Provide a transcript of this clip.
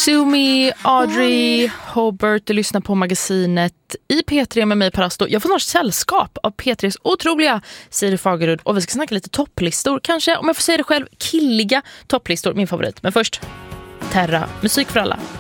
Sumi, Audrey, Hobart, du lyssnar på Magasinet i P3 med mig Parasto. Jag får snart sällskap av P3s otroliga Siri Fagerud och vi ska snacka lite topplistor. Kanske, om jag får säga det själv, killiga topplistor, min favorit. Men först, Terra, musik för alla.